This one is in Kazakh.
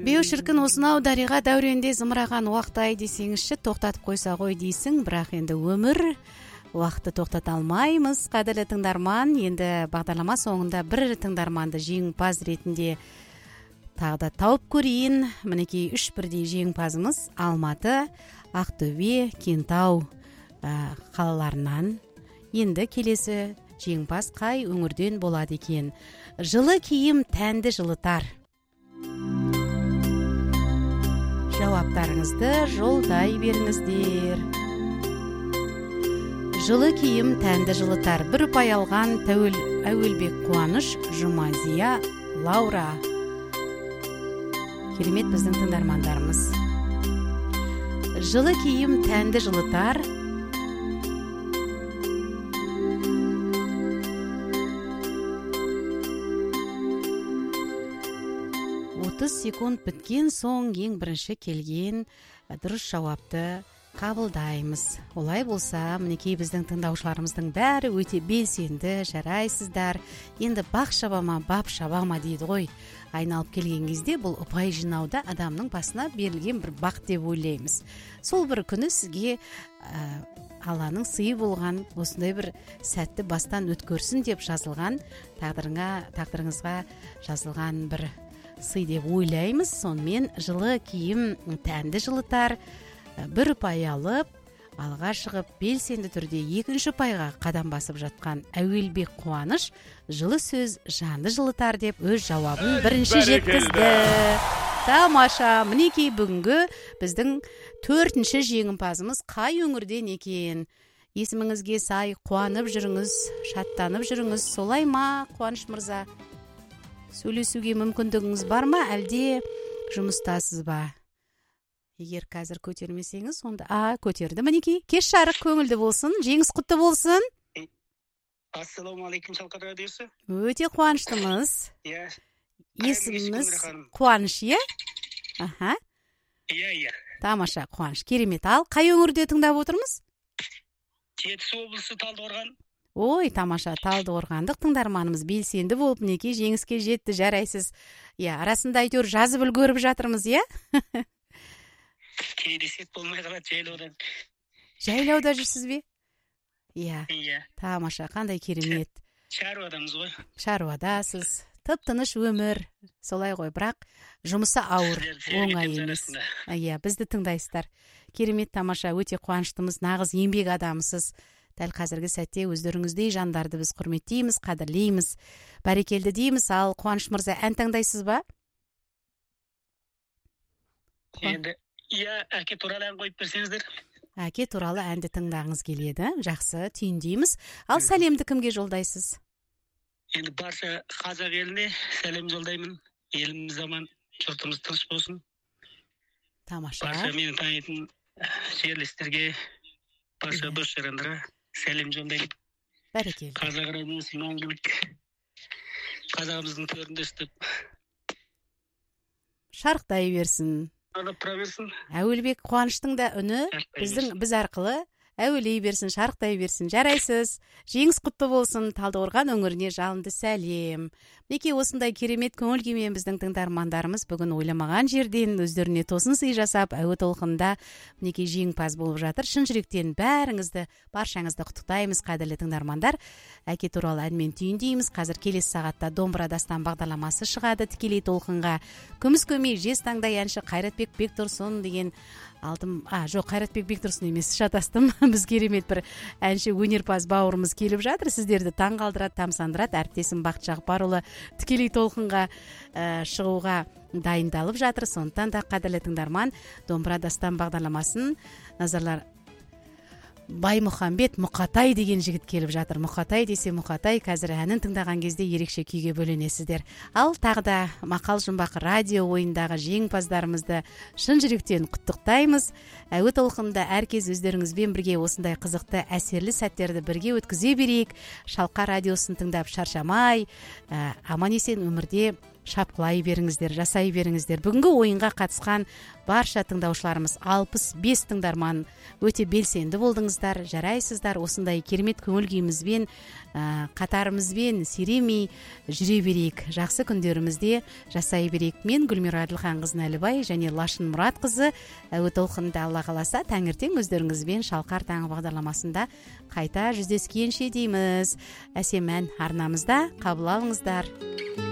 беу шіркін осынау дариға дәуренде зымыраған уақыт-ай десеңізші, тоқтатып қойса ғой дейсің, бірақ енді өмір уақытты тоқтата алмаймыз. Қадірлі тыңдарман, енді бағдарлама соңында бір тыңдарманды жеңімпаз ретінде тағы да тауып көрейін. Мінекей 3 бірдей жеңімпазымыз Алматы, Ақтөбе, Кентау қалаларынан. Енді келесі жеңімпаз қай өңірден болады екен? Жылы киім тәнді жылытар. Жауаптарыңызды жолдай беріңіздер. Жылы киім тәнді жылытар. Бір ұпай алған Әуелбек Қуаныш, Жұмазия, Лаура. Керемет біздің тыңдармандарымыз. Жылы киім тәнді жылытар. 30 секунд біткен соң ең бірінші келген дұрыс жауапты қабылдаймыз. Олай болса, мінекей біздің тыңдаушыларымыздың бәрі өте белсенді, жарайсыздар. Енді бақ шабама, бап шабама дейді ғой. Айналып келген кезде бұл ұпай жинауда адамның басына берілген бір бақ деп ойлаймыз. Сол бір күні сізге Алланың сыйы болған осындай бір сәтті бастан өткөрсін деп жазылған, тағдырыңызға жазылған бір сый деп ойлаймыз. Сонымен жылы киім тәнді жылытар. Бір ұпай алып, алға шығып, белсенді түрде екінші ұпайға қадам басып жатқан Әуелбек Қуаныш жылы сөз жанды жылытар деп өз жауабын бірінші жеткізді. Тамаша, мінекей бүгінгі біздің 4-ші жеңімпазымыз қай өңірден екен? Есіміңізге сай қуанып жүріңіз, шаттанып жүріңіз. Солай ма, Қуаныш мырза? Сөйлесуге мүмкіндігіңіз бар ма, әлде жұмыстасыз ба? Егер қазір көтермесеңіз, онда көтерді. Мінекей, кеш жарық көңілді болсын, жеңіс құтты болсын. Ассалаумағалейкум, Шалқар радиосы. Өте қуаныштымыз. Есіміміз Қуаныш, е? Аха. Иә. Тамаша, Қуаныш, керемет. Ал қай өңірде тыңдап отырмыз? Жетісу облысы, Талдықорған. Ой, тамаша, Талдықорғандық тыңдарманымыз белсенді болып, мінекей жеңіске жетті, жарайсыз. Арасында әйтеуір жазып үлгеріп жатырмыз, е? Кейде сет болмай қалады жайлаудан. Жайлауда жүрсіз бе? Иә. Тамаша, қандай керемет. Шаруадамыз ғой. Шаруадасыз. Тып-тыныш өмір. Солай ғой, бірақ жұмысы ауыр, оңай емес. Бізді тыңдайсыздар. Керемет, тамаша, өте қуаныштымыз, нағыз еңбек адамысыз. Дәл қазіргі сәтте өздеріңіздей жандарды біз құрметтейміз, қадірлейміз, бәрекелді дейміз. Ал Қуаныш мырза, ән таңдайсыз ба? Енді, әке туралы ән қойып берсеңіздер. Әке туралы әнді тыңдағыңыз келеді. Жақсы, түйіндейміз. Ал сәлемді кімге жолдайсыз? Енді барша қазақ еліне сәлем жолдаймын. Еліміз аман, жұртымыз тыныш болсын. Тамаша. Барша мені танитын жерлестерге, барша дос жарандарға сәлем жолдаймын. Бәрекелді. Қазақ радиосы мәңгілік. Қазағымыздың төрінде өстіп шарықтай берсін. Тұра берсін. Әуелбек Қуаныштың да үні біз арқылы әуелей берсін, шарықтай берсін. Жарайсыз. Жеңіс құтты болсын. Талдықорған өңіріне жалынды сәлем. Неке осындай керемет көңіл күймен біздің тыңдармандарымыз бүгін ойламаған жерден өздеріне тосын сый жасап, әуе толқында неке жеңімпаз болып жатыр. Шын жүректен бәріңізді, баршаңызды құттықтаймыз, қадірлі тыңдармандар. Әке туралы әнмен түйіндейміз. Қазір келесі сағатта Домбыра дастан бағдарламасы шығады тікелей толқынға. Күміс көмей жез таңдай әнші Қайратбек Бектұрсын деген Қайратбек Бектұрсын емес, шатастым. Біз керемет бір әнші өнерпаз бауырымыз келіп жатыр. Сіздерді таңғалдырады, тамсандырады. Әріптесім Бақыт Жақпарұлы тікелей толқынға шығуға дайындалып жатыр. Сондықтан да қадірлі тыңдарман, Домбыра дастан бағдарламасын назарлар. Баймұхамбет Мұқатай деген жігіт келіп жатыр. Мұқатай десе Мұқатай, қазір әнін тыңдаған кезде ерекше күйге бөленесіздер. Ал тағы да Мақал жұмбақ радио ойындағы жеңімпаздарымызды шын жүректен құттықтаймыз. Әуе толқынында әркез өздеріңізбен бірге осындай қызықты әсерлі сәттерді бірге өткізе берейік. Шалқа радиосын тыңдап шаршамай, аман есен өмірде шапқылай беріңіздер, жасай беріңіздер. Бүгінгі ойынға қатысқан барша тыңдаушыларымыз 65 тыңдарман өте белсенді болдыңыздар, жарайсыздар. Осындай керемет көңіл күйімізбен, қатарымызбен сиремей жүре берейік. Жақсы күндерімізде жасай берейік. Мен Гүлмира Әділханқызы Нәлібай және Лашын Мұратқызы әуе толқынында Алла қаласа таңертең өздеріңізбен Шалқар таңы бағдарламасында қайта жүздескенше дейміз. Әсем ән арнамызда, қабыл алыңыздар.